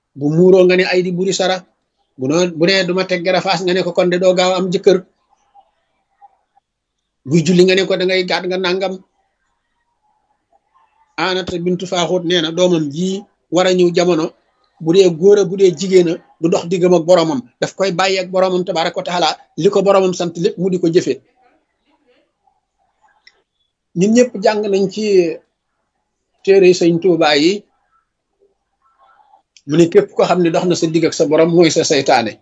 bu muuroo nga ne ay di buri sara bu nee duma teg garafaas nga ne ko kon de doo gaaw am jëkkër buy julli nga ne ko da ngay gaat nga nangam. Aanata bintu Faaxut nee na doomam ji war a ñëw jamono bu dee góor a bu dee jigéen a du dox diggam ak boromam daf koy bàyyi ak boromam tabaaraka wa taala li ko boromam sant lépp mu di ko jëfee. ñun ñëpp jàng nañ ci téere sëñ Tuubaa yi mu ne képp ko xam ne dox na sa digg ak sa borom mooy sa saytaane.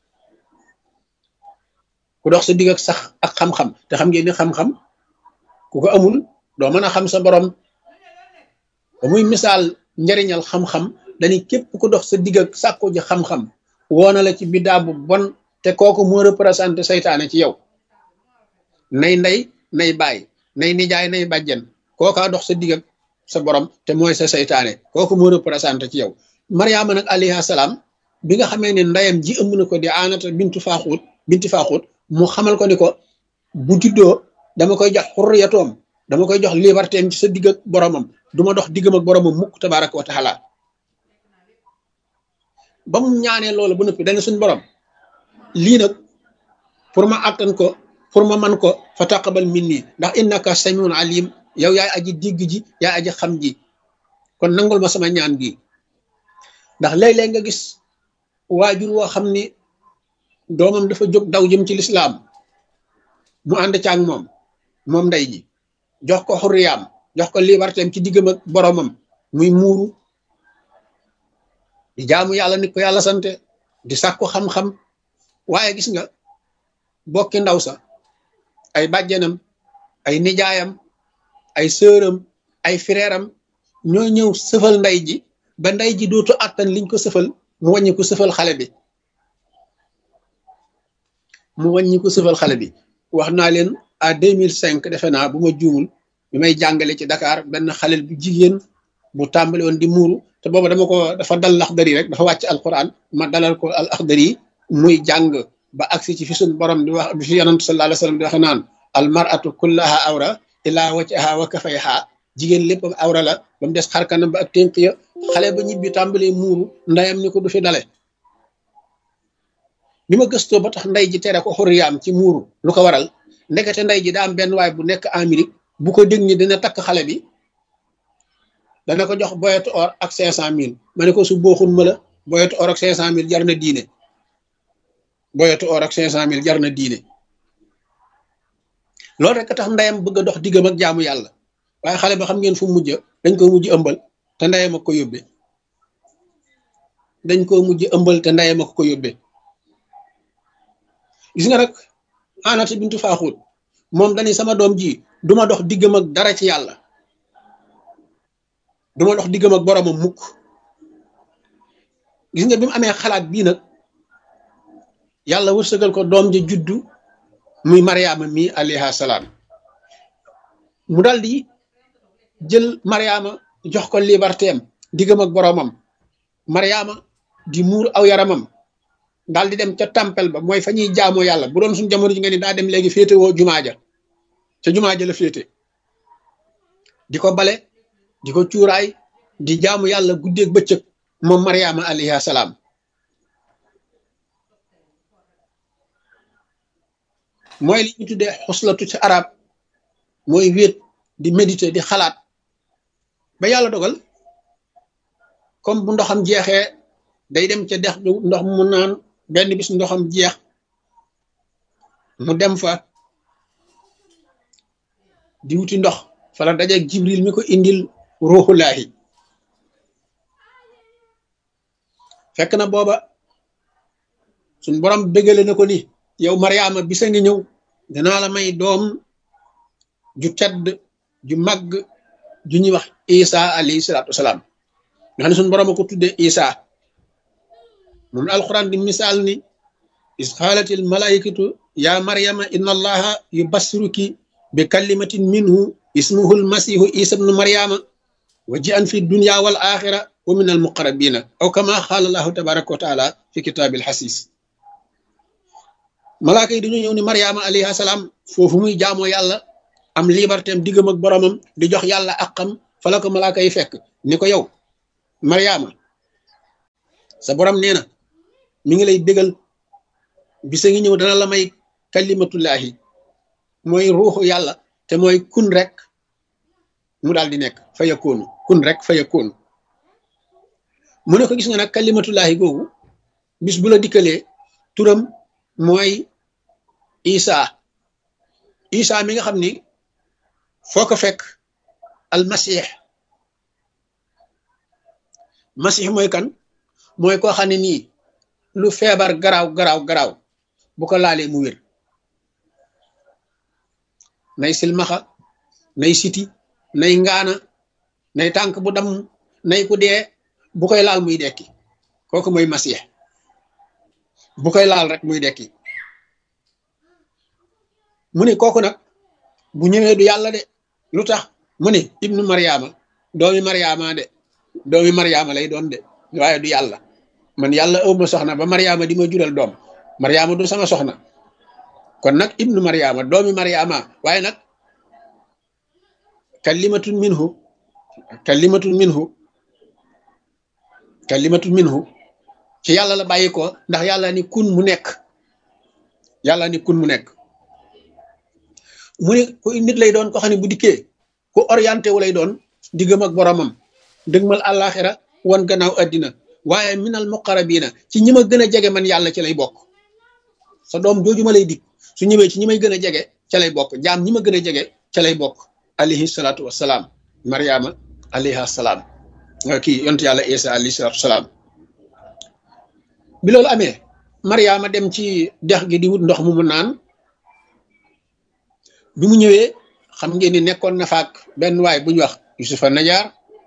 ku dox sa digg ak sax ak xam-xam te xam ngeen ni xam-xam ku ko amul doo mën a xam sa borom. ba muy misaal njariñal xam-xam dañuy képp ku dox sa digg ak sàkku ji xam-xam woona la ci biddaa bu bon te kooku moo représenté saytaane ci yow. nay ndey nay baay nay nijaay nay bàjjen kookaa dox sa digg ak sa borom te mooy sa saytaane kooku moo représenté ci yow. Mariama nag alayhi salaam bi nga xamee ne ndeyam ji ëmb na ko di Aanata binti Faaxut mu xamal ko ni ko bu juddoo dama koy jox xurriyatoom dama koy jox liberté am ci sa digg ak boromam du ma dox diggam ak boromam mukk tabaaraka wa taala. ba mu ñaanee loolu ba noppi dana suñ borom lii nag pour ma attan ko pour ma man ko fa taqabal minni ndax innaka samiun alim yow yaay aji digg ji yaay aji xam ji kon nangul ma sama ñaan gi. ndax léeg-léeg nga gis waajur woo xam ni doomam dafa jóg daw jëm ci lislaam mu ànd caag moom ndey ji jox ko xurriyaam jox ko libertéem ci diggam ak boromam muy muuru di jaamu yàlla nit ko yàlla sante di sàkku xam-xam waaye gis nga bokki ndaw sa ay bàjjenam ay nijaayam ay sëram ay frèram ñoo ñëw sëfal ndey ji ba ndey ji dootu àttan liñ ko sëfal mu wàññi ko sëfal xale bi wax naa leen à 2005 defe naa bu ma juumul bi may jàngale ci Dakar benn xalel bu jigéen bu tàmbali woon di muuru te booba dafa dal Laxdari rek dafa wàcc alquran ma dalal ko al Laxdari muy jàng ba agsi ci fi suñ borom di wax bi fi yonent sallallahu alayhi wa sallam di wax naan al mar'atu kullaha awra illa wajhaha wa kafayha jigéen lépp awra la ba mu des xarkanam ba ak tënk ya xale ba ñibbi tàmbalee muuru ndeyam ni ko du fi dale. bi ma gëstoo ba tax ndey ji tere ko xurriyaam ci muuru lu ko waral ndekete ndey ji daa am benn waay bu nekk Amérique bu ko dégg ni dina takk xale bi dana ko jox boyetu or ak 500,000 ma ne ko su booxun ma la boyetu or ak 500,000 jar na diine boyetu or ak 500,000 jar na diine. loolu rek a tax ndeyam bëgg a dox diggam ak jaamu yàlla waaye xale ba xam ngeen fu mujj dañ ko mujj ëmbal te ndeyam ak ko yóbbee gis nga rek Aanata bintu Faaxut moom dañuy sama doom ji duma dox diggam ak dara ci yàlla duma dox diggam ak boromam mukk. gis nga bi mu amee xalaat bii nag yàlla wërsëgal ko doom ji juddu muy Mariama mi alayha salaam mu dal di jël Mariama jox ko liberté am diggam ak boromam Mariama di muur aw yaramam daal di dem ca tempel ba mooy fa ñuy jaamoo yàlla bu doon suñu jamono ji nga ni daa dem léegi féete woo jumaa ja ca jumaa ja la féete di ko bale di ko cuuraay di jaamu yàlla guddeeg bëccëg moom Mariama alayha salaam. mooy li ñu tuddee xuslatu ci arab mooy wéet di méditer di xalaat ba yàlla dogal comme bu ndoxam jeexee day dem ca dex ndox mu naan benn bis ndoxam jeex mu dem fa di wuti ndox fa la dajeeg Jibril mi ko indil ruuxulaahi fekk na booba suñ borom bégale na ko ni yow Mariama bisa ngi ñëw danaa la may doom ju tedd ju màgg ju ñuy wax Isa alayhi salaatu wasalaam nga xam ne suñu borom a ko tuddee Isa moom la alquran di misaal ni is xaalatil malaikatu ya Mariama inna allaha yubassiruki bi kalimatin minhu ismuhu almasihu Isa ibnu Mariama wa ji'an fi dunya wal axira wa min al muqarrabina aw kama xaala allahu tabaraka wa taala fi kitaabil xasis malaaka yi dañoo ñëw ni Mariama alayhi salaam foofu muy jaamoo yàlla am liberté am diggam ak boromam di jox yàlla àqam fa la ko malaaka yi fekk ni ko yow Mariama sa borom nee na mi ngi lay bégal bisa ngi ñëw dana la may kalimatullahi mooy ruuxu yàlla te mooy kun rek mu daal di nekk fa yakoonu kun rek fa yakoonu mu ne ko gis nga nag kalimatullahi googu bis bu la dikkalee turam mooy isa mi nga xam ni foo ko fekk almasih masih mooy kan mooy koo xam ne nii lu feebar garaaw bu ko laalee mu wér nay silmaxa nay siti nay ngaana nay tànk bu dam nay ku dee bu koy laal muy dekki kooku mooy masih bu koy laal rek muy dekki mu ne kooku nag bu ñëwee du yàlla de lu tax mu ne ibnu mariama doomi mariama lay doon de waaye du yàlla man yàlla awma soxna ba mariama di ma jural doom mariama du sama soxna kon nag ibnu mariama doomi mariama waaye nag kalimatun minhu ci yàlla la bàyyi ko ndax yàlla ni kun mu nekk mu ne ku nit lay doon ko xam ne bu dikkee ku orienté wu lay doon diggam ak boromam dëgmal àllaaxira wan gannaaw addina waaye minal muqarrabiina ci ñi ma gën a jege man yàlla ci lay bokk sa doom jooju ma lay dig su ñëwee ci ñi may gën a jege ca lay bokk jaam ñi ma gën a jege ca lay bokk alayhi salaatu wassalaam mariama alayha salaam kii yontu yàlla isa alayhi salaatu wassalaam bi loolu amee mariama dem ci dex gi di wut ndox mu naan bi mu ñëwee xam ngeen ni nekkoon na faak benn waay bu ñu wax Yusufa Najaar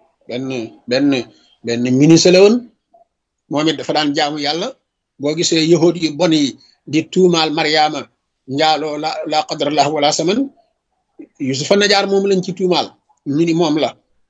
benn ministre la woon moom it dafa daan jaamu yàlla boo gisee yahud yu bon yi di tuumaal mariama njaaloo la qadrallah wala saman Yusufa Najaar moom lañ ci tuumaal ñu ni moom la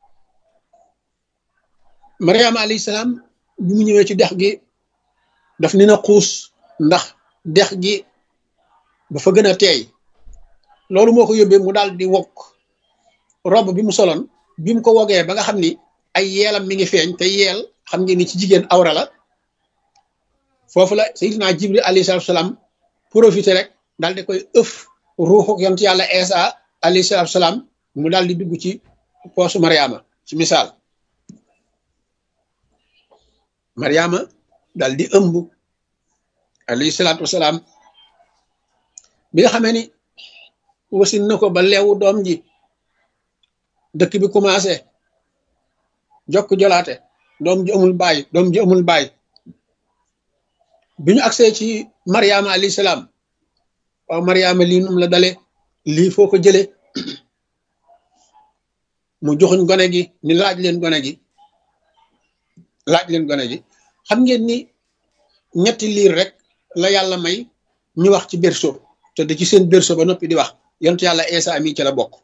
mariama alayhi salaam bi mu ñëwee ci dex gi daf ni na xuus ndax dex gi dafa gën a teey loolu moo ko yóbbee mu daal di wokk robe bi mu soloon bi mu ko wogee ba nga xam ni ay yeelam mi ngi feeñ te yeel xam ngeen ni ci jigéen awra la foofu la sayyidina Jibril alayhi salaatu salaam profité rek daal di koy ëf ruuxu yonent yàlla Isa alayhi salaatu salaam mu daal di dugg ci poosu Mariama ci misaal Mariama daal di ëmb alayhi salaatu wasalaam bi nga xamee ni wasin na ko ba leewu doom ji dëkk bi commencé jokk jolaate doom ji amul baay bi ñu agsee ci mariama alayhi salaam waaw mariama lii num la dale lii foo ko jële mu joxuñ gone gi ni laaj leen gone gi xam ngeen ni ñetti liir rek la yàlla may ñu wax ci berceau te da ci seen berceau ba noppi di wax yonent yàlla Isa mi ci la bokk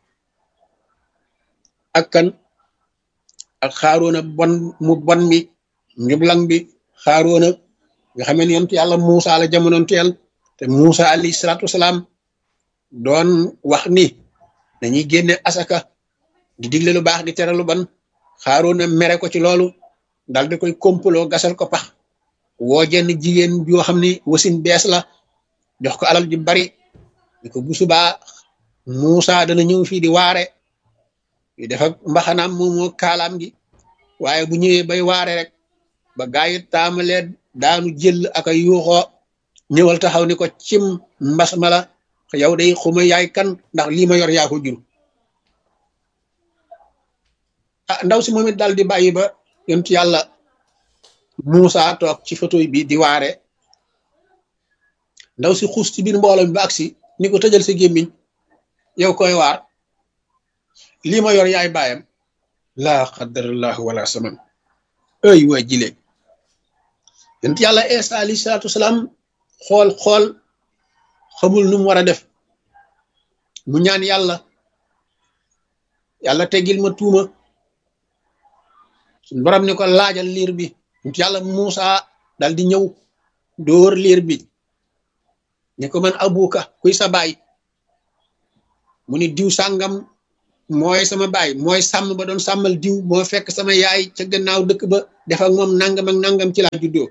ak kan ak xaaroona mu bon mi njublang bi xaaroona nga xamee ne yonent yàlla Muusa la jamonoon teel te Muusa alayhi salaatu wasalaam doon wax ni dañuy génne asaka di digle lu baax di tere lu ban xaaroona mere ko ci loolu dal di koy kompaloo gasal ko pax woo jenn jigéen yoo xam ni wasin bees la jox ko alal ju bari ni ko bu subaa Muusa dana ñëw fii di waare yu def ak mbaxanaam moom moo kaalaam gi waaye bu ñëwee bay waare rek ba gaa yi taamalee daanu jël ak a yuuxoo ñëwal taxaw ni ko cim mbas ma la yow day xuma yaay kan ndax lii ma yor yaa ko jur ndaw si moom it daal di bàyyi ba yontu yàlla Muusa toog ci photo bi di waare ndaw si xuus ci biir mbooloo mi ba agsi ni ko tëjal sa gémmiñ yow koy waar lii ma yor yaay baayam laa qadarallahu wala saman ay waa jile yonent yàlla Isa alayhi salaatu wasalaam xool xamul nu mu war a def mu ñaan yàlla teggil ma tuuma suñu borom ni ko laajal liir bi yonent yàlla Muusa dal di ñëw dóor liir bi ni ko man abuka kuy sa baay mu ni diw sàngam mooy sama baay mooy sàmm ba doon sàmmal diw moo fekk sama yaay ca gannaaw dëkk ba def ak moom nangam ak nangam ci laa juddoo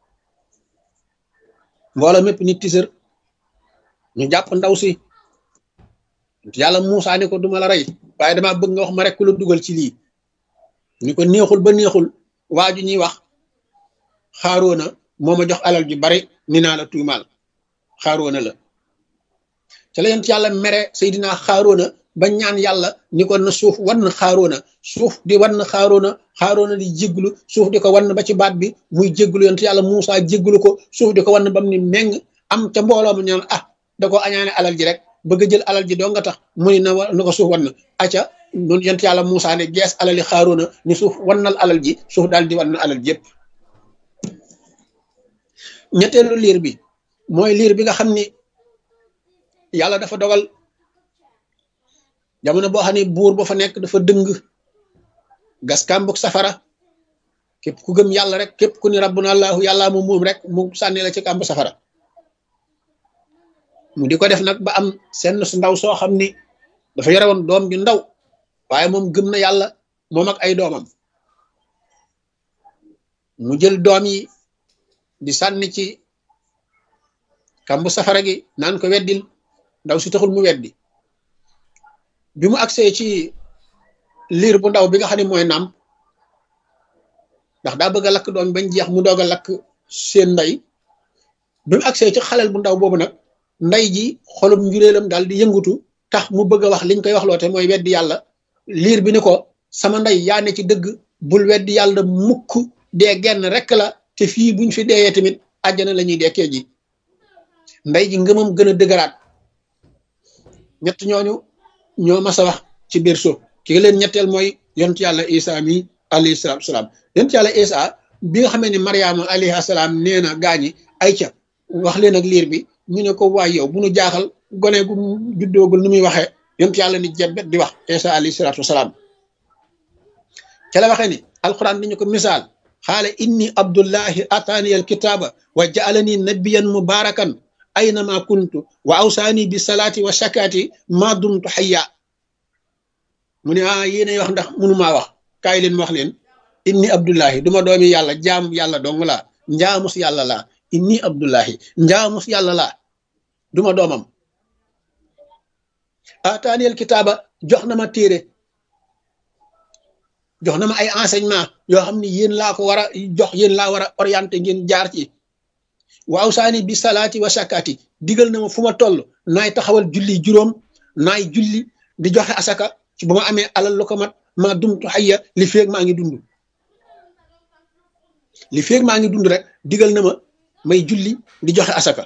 mbooloo mépp nit tisër ñu jàpp ndaw si yàlla Muusaa ne ko duma la rey waaye dama bëgg nga wax ma rek ku la dugal ci lii ni ko neexul ba neexul waa ju ñuy wax xaaroona moo ma jox alal ju bari ni naa la tuumaal xaaroona la ca la yent yàlla mere Seydina xaaroona ba ñaan yàlla ni ko na suuf wan xaaroona suuf di wan xaaroona di jégglu suuf di ko wan ba ci baat bi muy jégglu yent yàlla Muusaa jégglu ko suuf di ko wan bam ni meng am ca mbooloo ma ñaan da ko añaane alal ji rek bëgg jël alal ji doo nga tax mu ni na ko suuf wan acca noonu yent yàlla Muusaa ne gees alali xaaroona ni suuf wannal alal ji suuf daal di wan alal ji yëpp ñetteelu liir bi mooy liir bi nga xam ni yàlla dafa dogal jamono boo xam ne buur ba fa nekk dafa dëng gas kàmbug safara képp ku gëm yàlla rek képp ku ni rabbuna allahu yàllaa moom rek mu sànni la ci kàmb safara mu di ko def nag ba am seen su ndaw soo xam ni dafa yore woon doom ju ndaw waaye moom gëm na yàlla moom ak ay doomam mu jël doom yi di sànni ci kàmbu safara gi naan ko weddil ndaw si taxul mu weddi bi mu agsee ci liir bu ndaw bi nga xam ne mooy naam ndax daa bëgg a lakk doom bañ jeex mu doog a lakk seen ndey bi mu agsee ci xaleel bu ndaw boobu nag ndey ji xolum njuréelam daal di yëngutu tax mu bëgg a wax liñ koy wax loote mooy weddi yàlla liir bi ni ko sama ndey yaa ne ci dëgg bul weddi yàlla mukk dee genn rek la te fii buñ fi deeyee tamit àjjana la ñuy dekkee ji ndey ji ngëmam gën a dëgëraat ñett ñooñu ñoo mas a wax ci biir suuf ki leen ñetteel mooy yonent yàlla Isa mi alayhi salaatu wasalaam yonent yàlla Isa bi nga xamee ni Mariama alayhi salaam nee na gaañi ay ca wax leen ak liir bi ñu ne ko waay yow bu nu jaaxal gone gu juddoogul nu muy waxee yonent yàlla ni jebbet di wax Isa alayhi salaatu wasalaam ca la waxee ni alquran ni ñu ko misaal xaala inni abdullahi ataani al kitaaba wa jaalani nabiyan mubarakan aynama kuntu wa awsaani bi salaati wa shakaati ma dumtu xayya mu ne yéenay wax ndax mënumaa wax kaay leen wax leen inni abdullahi duma doomi yàlla jaamu yàlla dong laa njaamus yàlla laa inni abdullahi njaamus yàlla laa duma doomam ataaniyal kitaaba jox na ma téere jox na ma ay enseignement yoo xam ne yéen laa ko war a jox yéen laa war a orienté ngeen jaar ci waaw saani bi salaati wa shakaati digal na ma fu ma toll naay taxawal julli juróom naay julli di joxe asaka ci bu ma amee alal lu ko mat ma dumtu xayya li feeg maa ngi dund li feeg maa ngi dund rek digal na ma may julli di joxe asaka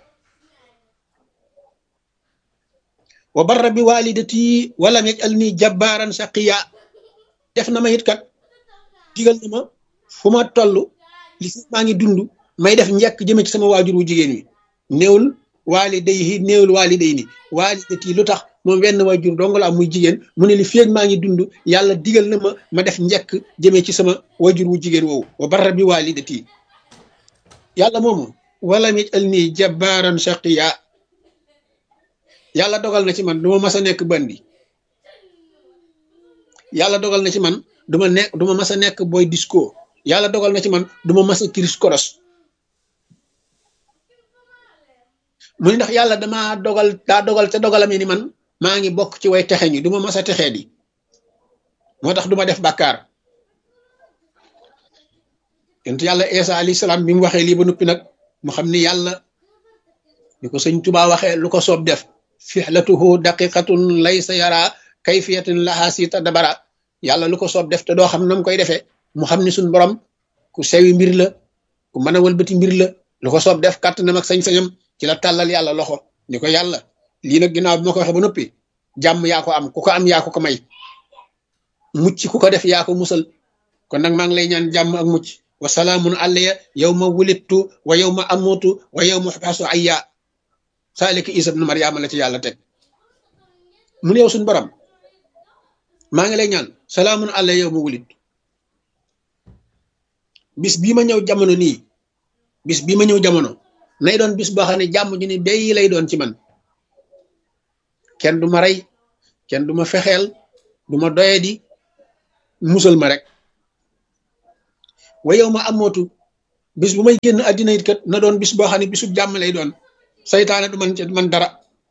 wa barra bi walidati walam yajalni jabbaaran shaqiya def na ma it kat digal na ma fu ma toll li feeg maa ngi dund may def njëkk jëme ci sama waajur wu jigéen wi néewul waalidayhi néewul waalidayni waalidati lu tax moom wenn waajur dong la muy jigéen mu ne li feeg maa ngi dund yàlla digal na ma def njëkk jëme ci sama waajur wu jigéen woowu wa barra bi waalidati yàlla moomu walam yajalni jabbaaran shaqiya yàlla dogal na ci man duma mas a nekk bandi yàlla dogal na ci man duma mas a nekk boy disco yàlla dogal na ci man duma mas a kiris koros mu ni ndax yàlla daa dogal ca dogalam ni man maa ngi bokk ci way texe ñi duma mas a texee di moo tax duma def bàkkaar yonent yàlla Isa alayhi salaam bi mu waxee lii ba noppi nag mu xam ni yàlla ni ko sëñ Tuubaa waxee lu ko soob def fixlatuhu daqiqatun laysa yara kayfiyatin laha sita dabara yàlla lu ko soob def te doo xam nam koy defee mu xam ni suñ borom ku sewi mbir la ku mën a wëlbati mbir la lu ko soob def kàttanam ak sañ-sañam ci la tàllal yàlla loxo ni ko yàlla lii nag ginnaaw bi ma ko waxee ba noppi jàmm yaa ko am ku ko am yaa ko may mucc ku ko def yaa ko musal kon nag maa ngi lay ñaan jàmm ak mucc wa salaamun alayya yawma wulidtu wa yawma amutu wa yawma ub'asu hayya saalika Isa ibn Maryama la ci yàlla teg mu ne yow suñu borom maa ngi lay ñaan salaamun alayya yawma wulidtu bis bii ma ñëw jamono nii bis bii ma ñëw jamono nay doon bis boo xam ne jàmm ju ni béy lay doon ci man kenn du ma rey kenn du ma fexeel du ma doye di musal ma rek wa yow ma amootu bis bu may génn àddina it kat na doon bis boo xam ne bisub jàmm lay doon saytaane du man dara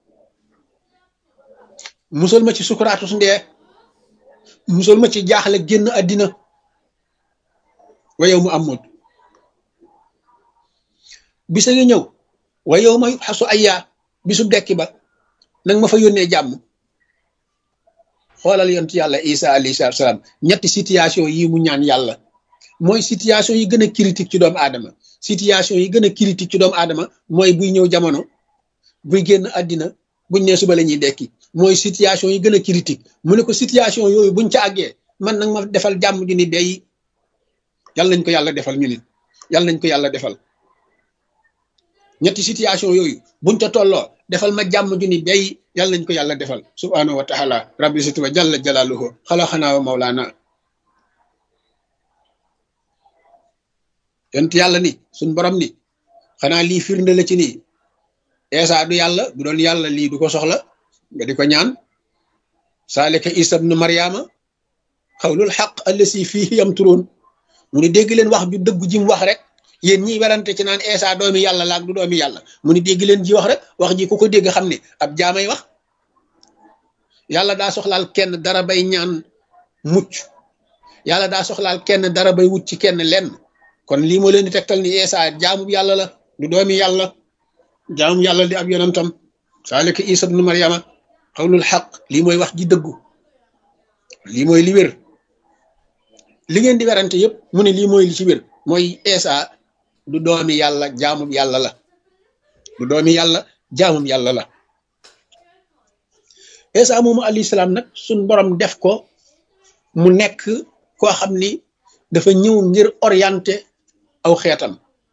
musal ma ci sukuraatu su ndee musal ma ci jaaxle génn àddina wa yow mu amootu bisa ngi ñëw wa yow ma xasu ayyaa bisub dekki ba nag ma fa yónnee jàmm xoolal yonent yàlla Isa alayhi salaam ñetti situation yi mu ñaan yàlla mooy situation yi gën a critique ci doomu aadama situation yi gën a critique ci doomu aadama mooy buy ñëw jamono buy génn àddina buñ ne suba la ñuy dekki mooy situation yi gën a critique mu ne ko situation yooyu buñ ca àggee man nag ma defal jàmm ju ni day yàlla nañ ko yàlla defal ñu nit yàlla nañ ko yàlla defal ñetti situation yooyu buñ ca tolloo defal ma jàmm ju ni day yàlla nañ ko yàlla defal subhanahu wa taala rabbi siti wa jalla jalaaluhu xalaxanaa wa mawlaana yonent yàlla ni suñ borom ni xanaa lii firnde la ci nii Eesa du yàlla bu doon yàlla lii du ko soxla nga di ko ñaan saalika Isa ibnu Maryama xawlul xaq allasi fiihi yamturoon mu ni dégg leen wax ju dëggu ji mu wax rek yéen ñiy werante ci naan Eesa doomi yàlla laak du doomi yàlla mu ni dégg leen ji wax rek wax ji ku ko dégg xam ne ab jaamay wax yàlla daa soxlaal kenn dara bay ñaan mucc yàlla daa soxlaal kenn dara bay wut ci kenn lenn kon lii moo leen di tegtal ni Eesa jaamu yàlla la du doomi yàlla jaamu yàlla di ab yonentam saalika Isa ibnu Maryama xawlul xaq lii mooy wax ji dëggu lii mooy li wér li ngeen di werante yëpp mu ne lii mooy li ci wér mooy Eesa du doomi yàlla jaamum yàlla la du doomi yàlla jaamum yàlla la Eesa moomu alayhi salaam nag suñ borom def ko mu nekk koo xam ni dafa ñëw ngir orienté aw xeetam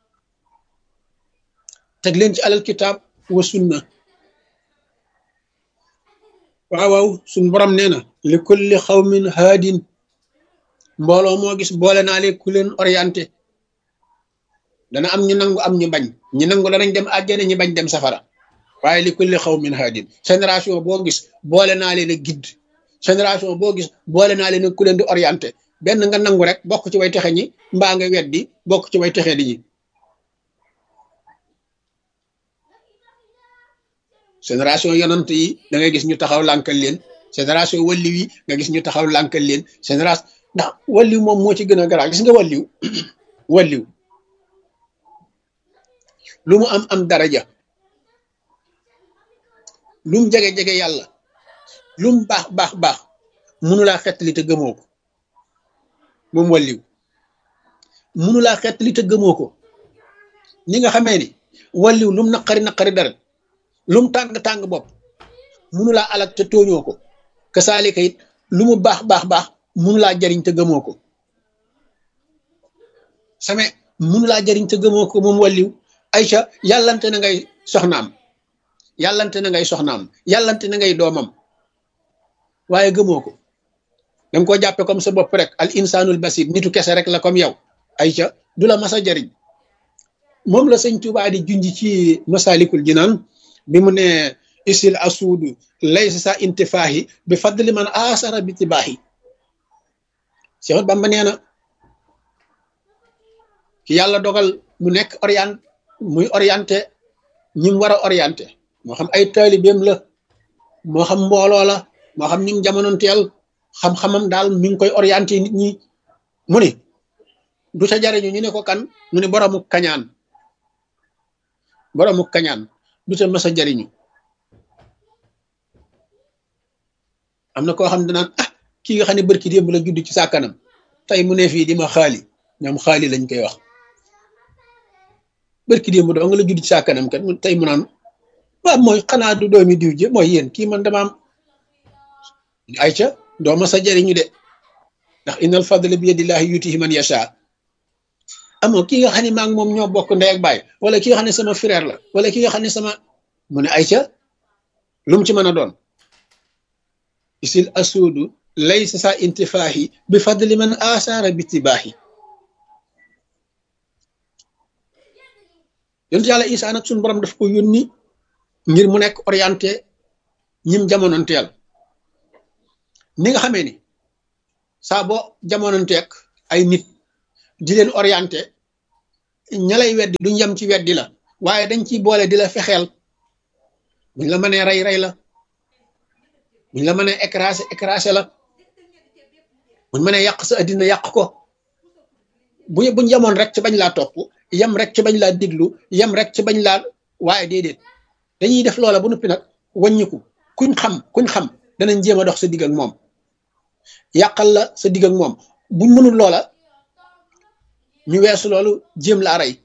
teg leen ci alal kitaab wa sunna waaw suñ borom nee na li kulli xawmin haadin mbooloo moo gis boole naa leen ku leen orienté dana am ñu nangu am ñu bañ ñu nangu danañ dem àjjana ñu bañ dem safara waaye li kulli xawmin haadin génération boo gis boole naa leen a guide génération boo gis boole naa leen ku leen di orienté benn nga nangu rek bokk ci way texe ñi mbaa nga weddi bokk ci way texe di ñi génération yonant yi da ngay gis ñu taxaw lànkal leen génération walliw yi nga gis ñu taxaw lànkal leen génération ndax walliw moom moo ci gën a garaaw gis nga walliw lu mu am daraja lu mu jege yàlla lu mu baax mënulaa xettali te gëmoo ko moom walliw mënulaa xettali te gëmoo ko ni nga xamee ni walliw lu mu naqari dara lu mu tàng bopp mënulaa alak te tooñoo ko kasaalika it lu mu baax mënulaa jariñ te gëmoo ko same mënulaa jariñ te gëmoo ko moom walliw Ayca yàllante na ngay soxnaam yàllante na ngay doomam waaye gëmoo ko danga koo jàppe comme sa bopp rek al insanul basir nitu kese rek la comme yow Ayca du la mas a jariñ moom la sëñ Tuubaa di junj ci Masaalikul Jinaan bi mu ne isil asuudu laysa sa intifaahi bi fadli man asara bi tibaahi Seex Bamba nee na ki yàlla dogal mu nekk muy orienté ñi mu war a orienté moo xam ay taalibeem la moo xam mbooloo la moo xam ñim jamonoonteel xam-xamam daal mi ngi koy orienté nit ñi mu ni du ca jariñu ñu ne ko kan mu ne boroomu kañaan du ca mës a jariñu am na koo xam ne danaan kii nga xam ne barki démb la judd ci sa kanam tey mu ne fii di ma xaali ñoom xaali lañ koy wax barki démb doo nga la judd ci sa kanam kat tey mu naan waaw mooy xanaa du doomi diw ji mooy yéen kii man dama am Ayca doo mës a jariñu de ndax innal fadla bi yadillahi yutihi man yasha amoo ki nga xam ne maa ngi moom ñoo bokk ndey ak baay wala ki nga xam ne sama frère la wala ki nga xam ne sama mu ne Ayca lu mu ci mën a doon isil asuudu laysa sa intifaahi bi fadli man asara bi tibaahi yonent yàlla Isa nag suñu borom daf ko yónni ngir mu nekk orienté ñim jamonoonteel ni nga xamee ni saa boo jamononteeg ay nit di leen orienté ña lay weddi duñ yem ci weddi la waaye dañ ciy boole di la fexeel buñ la mënee rey la buñ la mënee écrasé la buñ mënee yàq sa addina yàq ko buñ yemoon rek ci bañ laa topp yem rek ci bañ laa diglu yem rek ci bañ laa waaye déedéet dañuy def loola bu noppi nag wàññiku kuñ xam danañ jéem a dox sa digg ak moom yàqal la sa digg ak moom buñ mënul loola ñu weesu loolu jéem laa rey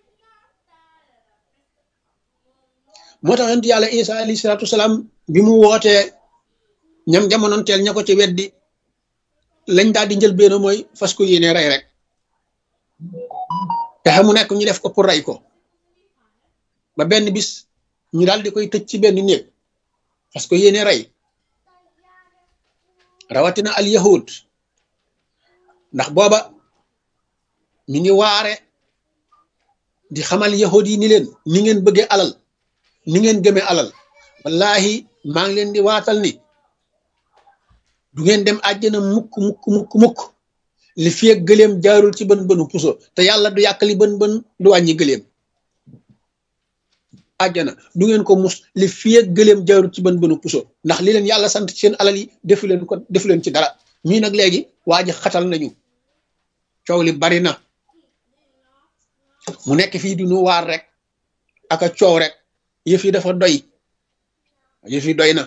moo tax yonent yàlla Isa alayhi salaatu wasalaam bi mu wootee ñam jamonoonteel ña ko ci weddi lañ daal di njël benn mooy fas ko yéene rey rek pexe mu nekk ñu def ko pour rey ko ba benn bis ñu daal di koy tëj ci benn néeg fas ko yéene rey rawatina al yahud ndax booba mi ngi waare di xamal yahud yi ni leen ni ngeen bëggee alal ni ngeen gëmee alal wallahi maa ngi leen di waatal ni du ngeen dem àjjana mukk li fi ak gëleem jaarul ci bën bënu puso te yàlla du yàq li bën du wàññi gëleem àjjana du ngeen ko mus li fi ak gëleem jaarul ci bën bënu puso ndax li leen yàlla sant ci seen alal yi defu leen ci dara ñii nag léegi waa ji xatal nañu coow li bari na mu nekk fii di nu waar rek ak a coow rek yëf yi dafa doy yëf yi doy na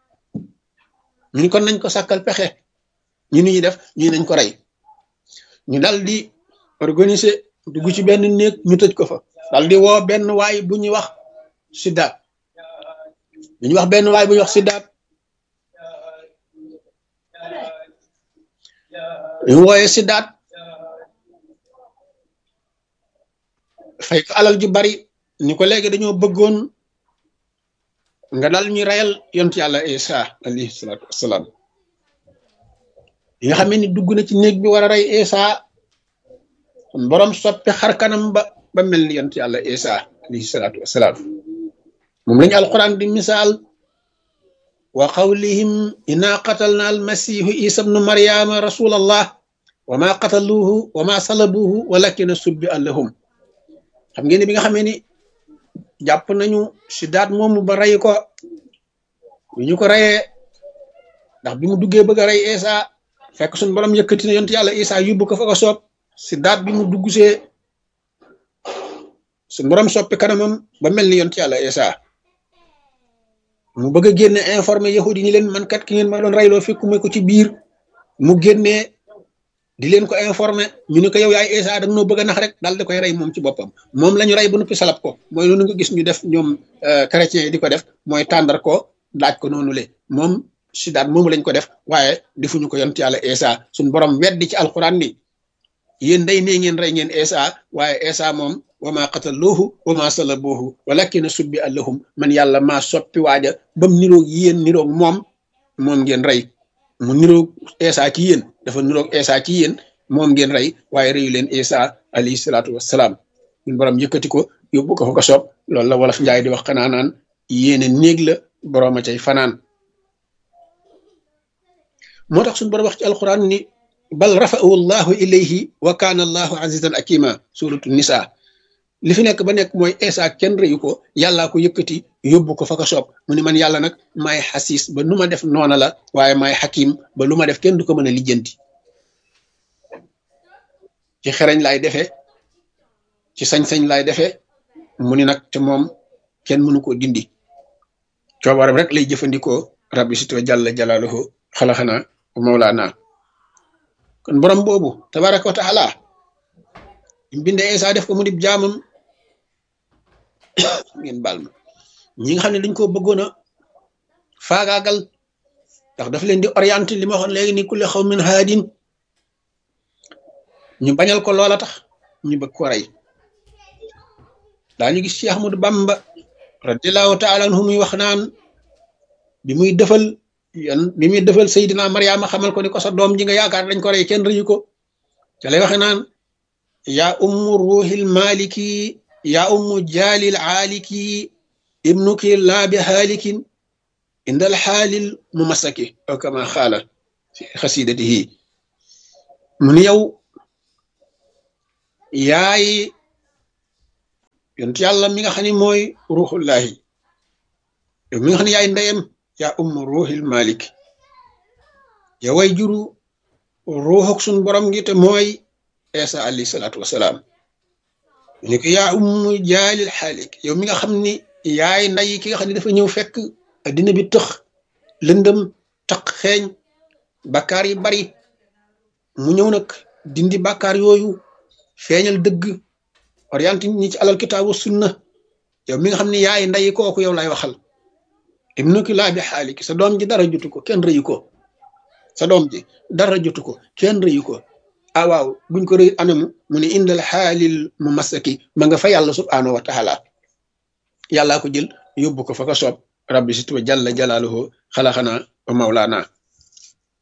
ñu kon nañ ko sàkkal pexe ñu ni ñuy def ñu nañ ko rey ñu dal di organiser dugg ci benn néeg ñu tëj ko fa dal di woo benn waay bu ñuy wax siddaat ñu wooyee siddaat fay ko alal ju bari ni ko léegi dañoo bëggoon nga dal ñu reyal yont yàlla Isa alayhi salaatu wassalaam yi nga xam ni dugg na ci néeg bi war a rey Isa borom soppi xar kanam ba mel ni yont yàlla Isa alayhi salaatu wassalaam moom lañu alquran di misaal wa qawlihim inna qatalna almasihu isa ibnu maryama rasulallah wa ma qataluhu wa ma salabuhu walakin subbiha lahum xam ngeen bi nga xamee ni jàpp nañu siddaat moomu ba rey ko bu ñu ko reyee ndax bi mu duggee bëgg a rey Isa fekk suñu borom yëkkati na yonent yàlla Isa yóbbu ko fa ko soob siddaat bi mu duggsee suñu borom soppi kanamam ba mel ni yonent yàlla Isa mu bëgg a génne informé yahudi ni leen man kat ki ngeen ma doon reyloo fekkuma ko ci biir mu génnee di leen ko informé ñu ne ko yow yaay Isa dag noo bëgg a nax rek daal di koy rey moom ci boppam moom la ñu rey ba noppi salab ko mooy noonu nga gis ñu def ñoom chrétiens yi di ko def mooy tàndar ko laaj ko noonu le moom siddaat moomu lañ ko def waaye defuñu ko yonent yàlla Isa suñ borom weddi ci alquran ni yéen day nee ngeen rey ngeen Isa waaye Isa moom wa ma qataluhu wa ma salabuhu walakin subbiha lahum man yàlla maa soppi waaja bam niroog yéen niroog moom ngeen rey mu niroog Isa ci yéen dafa niroog Isa ci yéen moom ngeen rey waaye reyu leen Isa alayhi salaatu wassalaam ñun borom yëkkati ko yóbbu ko fa ko soob loolu la wolof njaay di wax xanaa naan yéene néeg la borom a cay fanaan moo tax suñu borom wax ci alquran ni bal rafa'ahu allahu ilayhi wa kaana allahu azizan akima suratu nisa li fi nekk ba nekk mooy Isa kenn reyu ko yàllaa ko yëkkati yóbbu ko fa ko soob mu ne man yàlla nag maay xasiis ba nu ma def noona la waaye maay xakim ba lu ma def kenn du ko mën a lijjanti ci xereñ laay defee ci sañ-sañ laay defee mu ni nag te moom kenn mënu koo dindi coobaram rek lay jëfandikoo rabbi sito jalla jalaaluhu xalaxana mawlaana kon borom boobu tabaraka wa taala binde Isa def ko mu dib jaamam ngeen baal ma ñi nga xam ne dañ ko bëggoon a faagaagal ndax daf leen di orienté li ma waxoon léegi ni kulli xawmin haadin ñu bañal ko loola tax ñu bëgg ko rey daañu gis Cheikh Ahmadou Bamba radiallahu taala anhu muy wax naan bi muy defal Seydina Mariama xamal ko ni ko sa doom ji nga yaakaar dañ ko rey kenn rëyu ko ca lay waxe naan yaa ummu ruuxil maliki yaa ummu jaalil aaliki ibnuki laa bi haalikin indal xaalil mu masaki aw kama xaala fi xasidatihi mu ni yow yaay yonent yàlla mi nga xam ne mooy ruuxullahi yow mi nga xam ne yaay ndeyam yaa ruuxil malik yow way juru ruuxuk suñ borom gi te mooy Isa alayhi salaatu wasalaam ni ko yaa jaalil xaalik yow mi nga xam ni yaay nday ki nga xam ne dafa ñëw fekk addina bi tëx lëndëm taq xeeñ bakkaar yi bari mu ñëw nag dindi bakkaar yooyu feeñal dëgg orienté ñi ci alal kitaabu sunna yow mi nga xam ne yaay nday kooku yow lay waxal ibnuki laa bi xaalik sa doom ji dara jutu ko kenn rëyu ko sa doom ji dara jutu ko kenn rëyu ko ah waaw buñ ko rëy anamu mu ne indal xaalil mu masaki ma nga fa yàlla subhaanahu wa taala yàllaa ko jël yóbbu ko fa ko soob rabbi si tuba jalla jalaaluhu xalaxanaa wa mawlaana